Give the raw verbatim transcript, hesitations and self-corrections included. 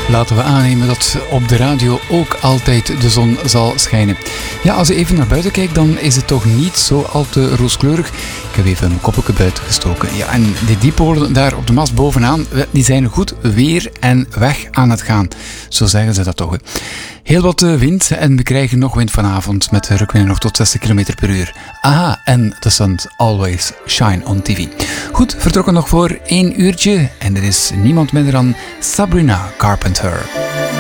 Laten we aannemen dat op de radio ook altijd de zon zal schijnen. Ja, als je even naar buiten kijkt, dan is het toch niet zo al te rooskleurig. Ik heb even mijn koppeltje buiten gestoken. Ja, en die diepolen daar op de mast bovenaan, die zijn goed weer en weg aan het gaan. Zo zeggen ze dat toch. Hè. Heel wat wind en we krijgen nog wind vanavond met rukwinden nog tot zestig kilometer per uur. Aha, en the sun always shine on T V. Goed, vertrokken nog voor één uurtje en er is niemand minder dan Sabrina Carpenter.